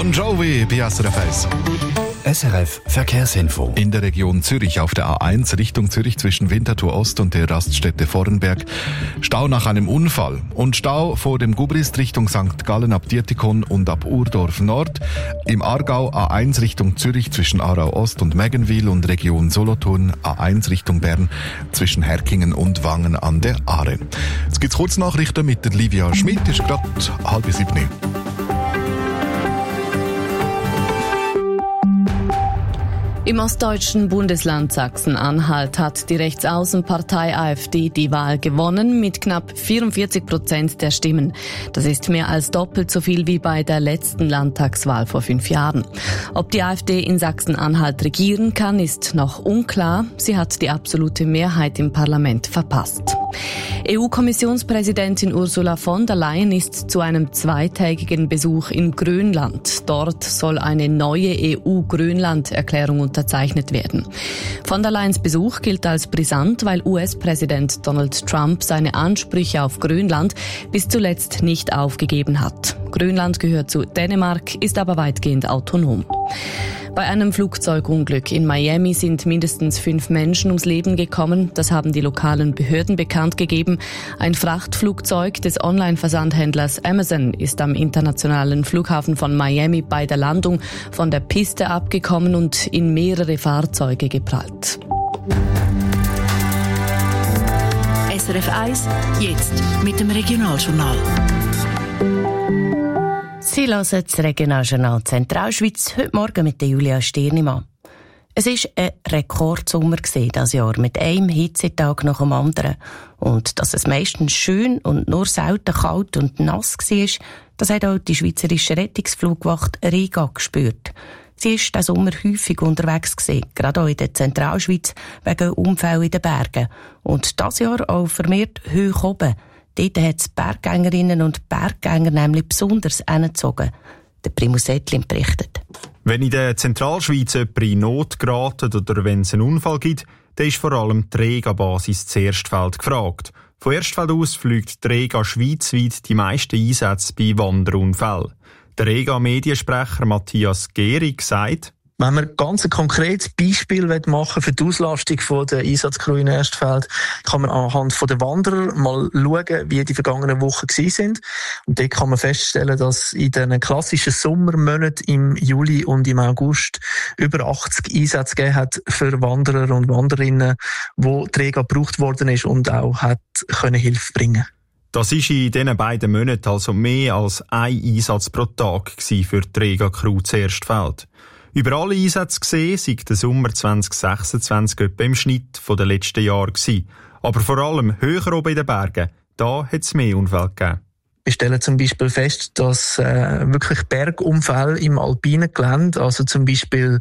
Bon Jovi bei SRF 1. SRF Verkehrsinfo. In der Region Zürich auf der A1 Richtung Zürich zwischen Winterthur Ost und der Raststätte Vorrenberg. Stau nach einem Unfall. Und Stau vor dem Gubrist Richtung St. Gallen ab Dietikon und ab Urdorf Nord. Im Aargau A1 Richtung Zürich zwischen Aarau Ost und Meggenwil und Region Solothurn A1 Richtung Bern zwischen Herkingen und Wangen an der Aare. Jetzt gibt's Kurznachrichten mit der Livia Schmidt. Ist gerade 6:30. Im ostdeutschen Bundesland Sachsen-Anhalt hat die Rechtsaußenpartei AfD die Wahl gewonnen mit knapp 44% der Stimmen. Das ist mehr als doppelt so viel wie bei der letzten Landtagswahl vor 5 Jahren. Ob die AfD in Sachsen-Anhalt regieren kann, ist noch unklar. Sie hat die absolute Mehrheit im Parlament verpasst. EU-Kommissionspräsidentin Ursula von der Leyen ist zu einem zweitägigen Besuch in Grönland. Dort soll eine neue EU-Grönland-Erklärung unterzeichnet werden. Von der Leyens Besuch gilt als brisant, weil US-Präsident Donald Trump seine Ansprüche auf Grönland bis zuletzt nicht aufgegeben hat. Grönland gehört zu Dänemark, ist aber weitgehend autonom. Bei einem Flugzeugunglück in Miami sind mindestens 5 Menschen ums Leben gekommen. Das haben die lokalen Behörden bekannt gegeben. Ein Frachtflugzeug des Online-Versandhändlers Amazon ist am internationalen Flughafen von Miami bei der Landung von der Piste abgekommen und in mehrere Fahrzeuge geprallt. SRF 1, jetzt mit dem Regionaljournal. Sie hören das Regionaljournal Zentralschweiz heute Morgen mit Julia Stirnimann. Es war ein Rekordsommer dieses Jahr, mit einem Hitzetag nach dem anderen. Und dass es meistens schön und nur selten kalt und nass war, das hat auch die Schweizerische Rettungsflugwacht Riga gespürt. Sie war diesen Sommer häufig unterwegs gewesen, gerade auch in der Zentralschweiz, wegen Unfällen in den Bergen. Und dieses Jahr auch vermehrt hoch oben. Dort hat es Berggängerinnen und Berggänger nämlich besonders hingezogen. Der Primus Ettlin berichtet. Wenn in der Zentralschweiz jemand in Not geratet oder wenn es einen Unfall gibt, dann ist vor allem die Rega-Basis zu Erstfeld gefragt. Von Erstfeld aus fliegt die Rega schweizweit die meisten Einsätze bei Wanderunfällen. Der Rega-Mediensprecher Matthias Gehrig sagt: Wenn man ganz ein konkretes Beispiel machen für die Auslastung der Einsatzcrew in Erstfeld, kann man anhand der Wanderer mal schauen, wie die vergangenen Wochen waren. Und dort kann man feststellen, dass in den klassischen Sommermonaten im Juli und im August über 80 Einsätze gegeben hat für Wanderer und Wanderinnen, wo die Rega gebraucht worden ist und auch hat Hilfe bringen. Das war in diesen beiden Monaten also mehr als ein Einsatz pro Tag für die Rega-Crew zu Erstfeld. Über alle Einsätze gesehen sei der Sommer 2026 etwa im Schnitt der letzten Jahre gewesen. Aber vor allem höher oben in den Bergen, da hat es mehr Unfälle gegeben. Wir stellen zum Beispiel fest, dass wirklich Bergunfälle im alpinen Gelände, also zum Beispiel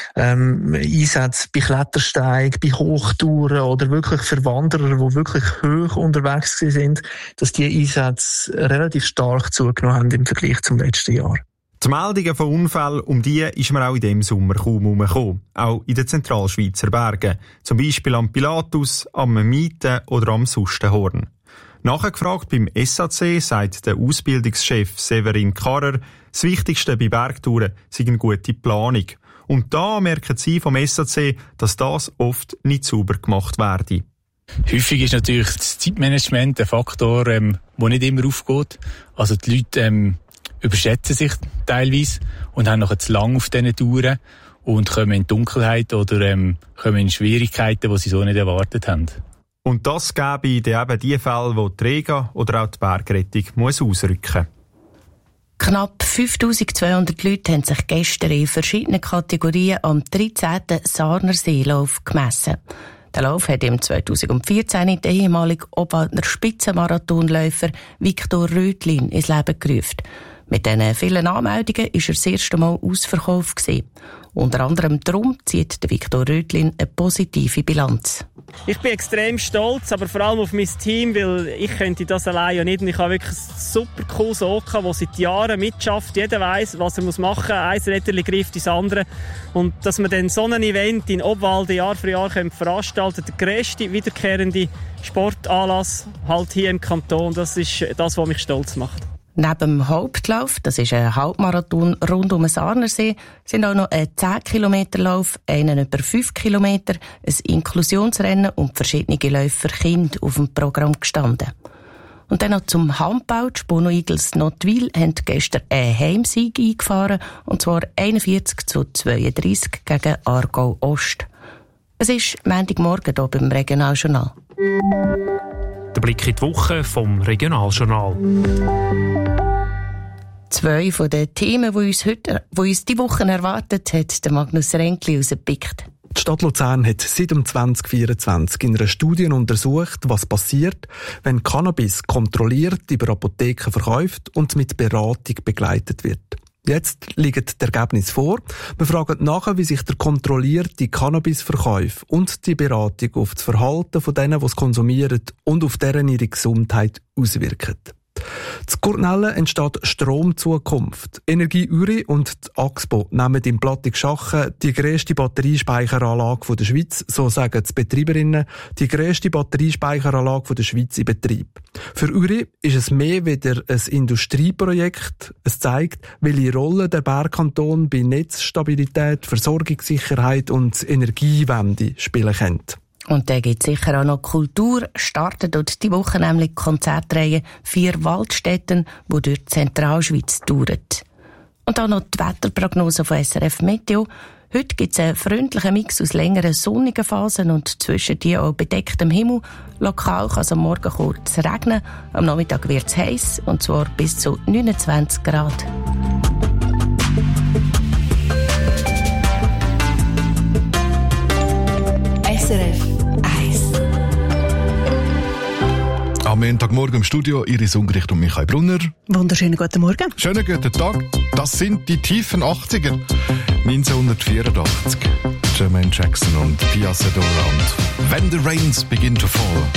Einsätze bei Klettersteigen, bei Hochtouren oder wirklich für Wanderer, die wirklich hoch unterwegs sind, dass die Einsätze relativ stark zugenommen haben im Vergleich zum letzten Jahr. Die Meldungen von Unfällen, um die ist man auch in diesem Sommer kaum herumgekommen. Auch in den Zentralschweizer Bergen. Zum Beispiel am Pilatus, am Mieten oder am Sustenhorn. Nachgefragt beim SAC sagt der Ausbildungschef Severin Karrer, das Wichtigste bei Bergtouren sei eine gute Planung. Und da merken sie vom SAC, dass das oft nicht sauber gemacht werde. Häufig ist natürlich das Zeitmanagement ein Faktor, der nicht immer aufgeht. Also die Leute überschätzen sich teilweise und haben noch zu lang auf diesen Touren und kommen in Dunkelheit oder kommen in Schwierigkeiten, die sie so nicht erwartet haben. Und das gäbe dann eben die Fälle, wo die Rega oder auch die Bergrettung muss ausrücken. Knapp 5200 Leute haben sich gestern in verschiedenen Kategorien am 13. Sarnerseelauf gemessen. Der Lauf hat im 2014 den ehemaligen Obwaldner Spitzenmarathonläufer Viktor Röthlin ins Leben gerufen. Mit diesen vielen Anmeldungen war er das erste Mal ausverkauft gewesen. Unter anderem darum zieht der Viktor Röthlin eine positive Bilanz. Ich bin extrem stolz, aber vor allem auf mein Team, weil ich könnte das allein ja nicht. Und ich habe wirklich ein super cooles OK, das seit Jahren mitschafft. Jeder weiss, was er machen muss. Ein Rädchen greift ins andere. Und dass wir dann so ein Event in Obwalden Jahr für Jahr veranstalten können, der grösste wiederkehrende Sportanlass halt hier im Kanton, das ist das, was mich stolz macht. Neben dem Hauptlauf, das ist ein Halbmarathon rund um den Sarnersee, sind auch noch ein 10-Kilometer-Lauf, einen über 5 Kilometer, ein Inklusionsrennen und verschiedene Läufe für Kinder auf dem Programm gestanden. Und dann noch zum Handball. Die Spono Eagles Notwil haben gestern einen Heimsieg eingefahren, und zwar 41-32 gegen Aargau Ost. Es ist Montagmorgen hier beim Regionaljournal. Der Blick in die Woche vom Regionaljournal. 2 von den Themen, die uns diese Woche erwartet, hat der Magnus Ränkli rausgepickt. Die Stadt Luzern hat seit 2024 in einer Studie untersucht, was passiert, wenn Cannabis kontrolliert über Apotheken verkauft und mit Beratung begleitet wird. Jetzt liegen die Ergebnisse vor. Wir fragen nach, wie sich der kontrollierte Cannabisverkauf und die Beratung auf das Verhalten von denen, die es konsumieren, und auf deren ihre Gesundheit auswirken. Zu Gurtnellen entsteht Stromzukunft. Energie Uri und die Axpo nehmen im Plattig-Schachen die grösste Batteriespeicheranlage der Schweiz, so sagen die Betreiberinnen, die grösste Batteriespeicheranlage der Schweiz in Betrieb. Für Uri ist es mehr wieder ein Industrieprojekt. Es zeigt, welche Rolle der Bergkanton bei Netzstabilität, Versorgungssicherheit und Energiewende spielen kann. Und da gibt es sicher auch noch Kultur. Startet dort die Woche nämlich die Konzertreihe 4 Waldstätten, die durch die Zentralschweiz dauert. Und auch noch die Wetterprognose von SRF Meteo. Heute gibt es einen freundlichen Mix aus längeren sonnigen Phasen und zwischen die auch bedecktem Himmel. Lokal kann es am Morgen kurz regnen. Am Nachmittag wird es heiß, und zwar bis zu 29 Grad. SRF 1. Am Montagmorgen im Studio Iris Ungericht und Michael Brunner. Wunderschönen guten Morgen. Schönen guten Tag. Das sind die tiefen 80er. 1984. Jermaine Jackson und Pia Sedora und When the Rains Begin to Fall.